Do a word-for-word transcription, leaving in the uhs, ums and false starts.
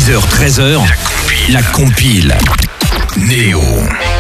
dix heures treize heures, la compile. La compile. Néo.